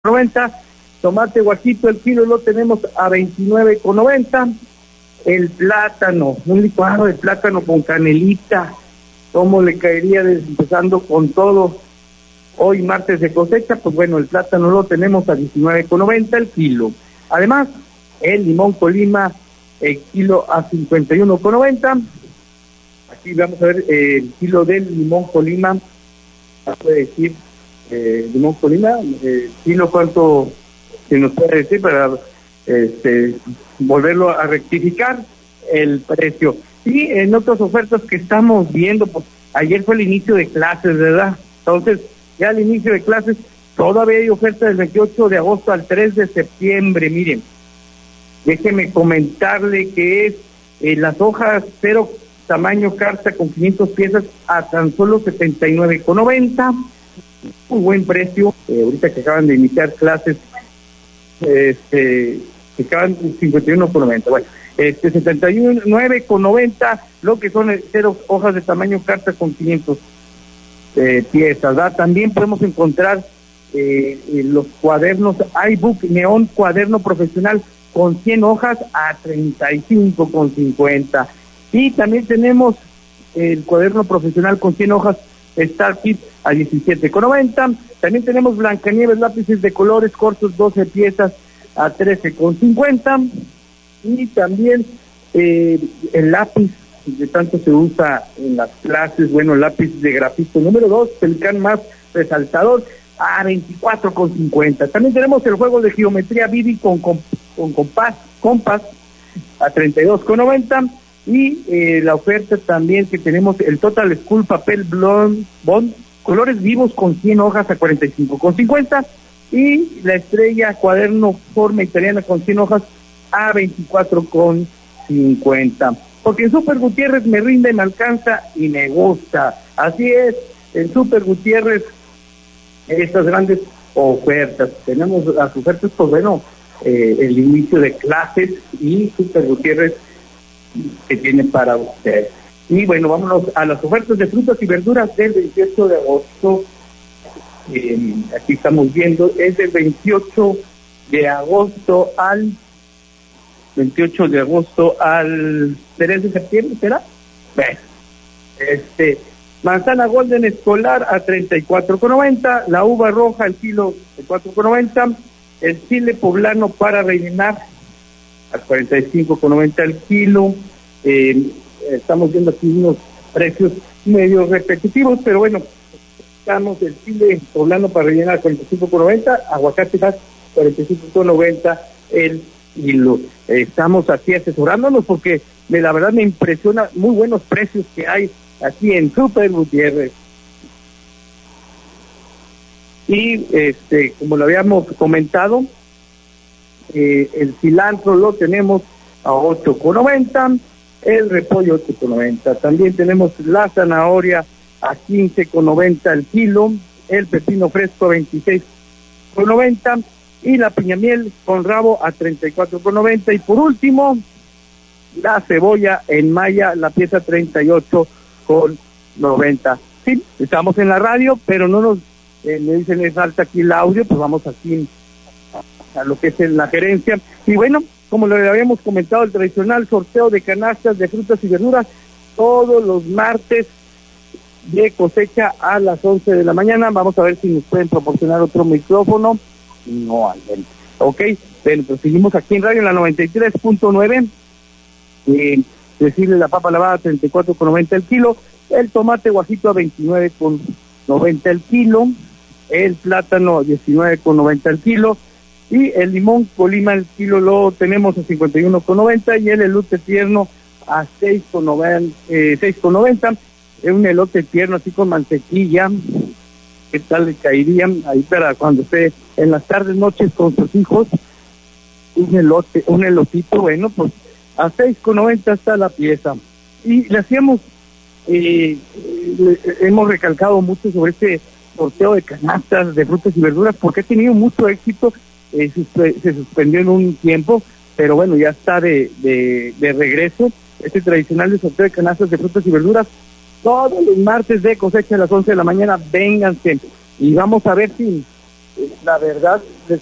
90, tomate guajito el kilo lo tenemos a 29,90, el plátano, un licuado de plátano con canelita, ¿cómo le caería empezando con todo? Hoy martes de cosecha, pues bueno, el plátano lo tenemos a 19,90 el kilo. Además, el limón Colima, el kilo a 51,90. Aquí vamos a ver el kilo del limón Colima, puede decir, limón Colima, kilo cuánto se nos puede decir para volverlo a rectificar el precio. Y en otras ofertas que estamos viendo, pues ayer fue el inicio de clases, ¿verdad? Entonces, ya al inicio de clases, todavía hay oferta del 28 de agosto al 3 de septiembre, miren. Déjeme comentarle que es las hojas cero tamaño carta con 500 piezas a tan solo 79,90. Muy buen precio. Ahorita que acaban de iniciar clases, que acaban 51,90. Bueno, 79,90 lo que son cero hojas de tamaño carta con 500 piezas, ¿verdad? También podemos encontrar los cuadernos iBook Neón Cuaderno Profesional con 100 hojas a 35,50. Y también tenemos el cuaderno profesional con 100 hojas Star Kit a 17,90. También tenemos Blancanieves lápices de colores cortos 12 piezas a 13,50. Y también el lápiz de tanto se usa en las clases, bueno, el lápiz de grafito número 2, Pelican más resaltador a 24,50. También tenemos el juego de geometría Bibi con compás a 32,90. Y la oferta también que tenemos el Total School papel bond colores vivos con 100 hojas a 45,50 y la estrella cuaderno forma italiana con 100 hojas a 24,50. Porque en Super Gutiérrez me rinde, me alcanza y me gusta. Así es, en Super Gutiérrez estas grandes ofertas. Tenemos las ofertas, pues bueno, el inicio de clases y Super Gutiérrez que tiene para usted. Y bueno, vámonos a las ofertas de frutas y verduras del 28 de agosto. Aquí estamos viendo, es del 28 de agosto al 3 de septiembre, ¿será? Bueno, manzana golden escolar a 34,90, la uva roja al kilo de 4,90, el chile poblano para rellenar a 45,90 el kilo. Estamos viendo aquí unos precios medio repetitivos, pero bueno, estamos el chile poblano para rellenar a 45,90, aguacate 45,90 el kilo. Estamos aquí asesorándonos porque la verdad me impresiona muy buenos precios que hay aquí en Super Gutiérrez. Y como lo habíamos comentado, el cilantro lo tenemos a 8,90, el repollo 8,90. También tenemos la zanahoria a 15,90 el kilo, el pepino fresco a 26,90 y la piñamiel con rabo a 34,90. Y por último, la cebolla en malla, la pieza 38,90. Sí, estamos en la radio, pero no nos me dicen es falta aquí el audio, pues vamos aquí a lo que es en la gerencia. Y bueno, como lo habíamos comentado, el tradicional sorteo de canastas de frutas y verduras todos los martes de cosecha a las 11 de la mañana. Vamos a ver si nos pueden proporcionar otro micrófono. No, Albert. Ok, bueno, pues seguimos aquí en radio en la 93.9. Decirle la papa lavada 34,90 el kilo, el tomate guajito a 29,90 el kilo, el plátano 19,90 el kilo, y el limón Colima el kilo lo tenemos a 51,90 y el elote tierno a 6,90. Es un elote tierno así con mantequilla. ¿Qué tal le caerían ahí para cuando esté en las tardes, noches con sus hijos? Un elotito, bueno, pues a 6,90 está la pieza. Y le hacíamos, hemos recalcado mucho sobre este sorteo de canastas de frutas y verduras porque ha tenido mucho éxito. Se suspendió en un tiempo, pero bueno, ya está de regreso. Este tradicional de sorteo de canastas de frutas y verduras todos los martes de cosecha a las 11 de la mañana. Vénganse y vamos a ver si la verdad,